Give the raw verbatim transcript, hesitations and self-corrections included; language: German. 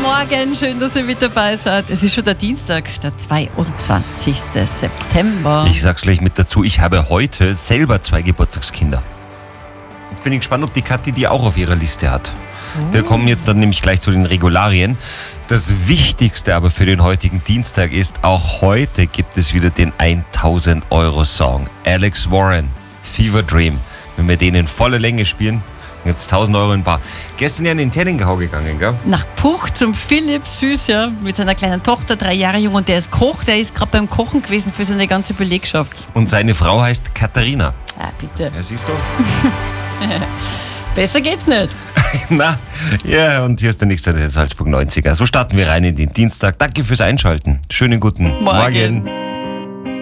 Morgen, schön, dass ihr mit dabei seid. Es ist schon der Dienstag, der zweiundzwanzigsten September. Ich sag's gleich mit dazu, ich habe heute selber zwei Geburtstagskinder. Jetzt bin ich gespannt, ob die Kathi die auch auf ihrer Liste hat. Oh. Wir kommen jetzt dann nämlich gleich zu den Regularien. Das Wichtigste aber für den heutigen Dienstag ist, auch heute gibt es wieder den tausend Euro Song. Alex Warren, Fever Dream. Wenn wir den in voller Länge spielen, dann gibt's tausend Euro in Bar. Gestern ja in den Tenningau gegangen, gell? Nach Puch zum Philipp Süß, ja, mit seiner kleinen Tochter, drei Jahre jung, und der ist Koch, der ist gerade beim Kochen gewesen für seine ganze Belegschaft. Und seine Frau heißt Katharina. Ah, bitte. Ja, siehst du? Besser geht's nicht. Na, ja, und hier ist der nächste, der Salzburg neunziger. So starten wir rein in den Dienstag. Danke fürs Einschalten. Schönen guten Morgen. Morgen.